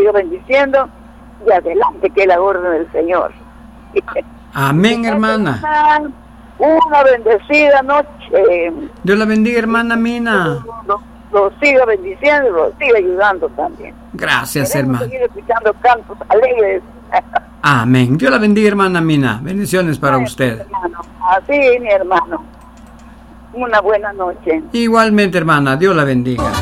siga bendiciendo y adelante, que la orden del Señor. Amén, hermana. Una bendecida noche. Dios la bendiga, hermana Mina. Lo siga bendiciendo y lo siga ayudando también. Gracias, Queremos hermana. seguir escuchando cantos alegres. Amén. Dios la bendiga, hermana Mina. Bendiciones para usted. Hermano. Así, mi hermano. Una buena noche. Igualmente, hermana. Dios la bendiga.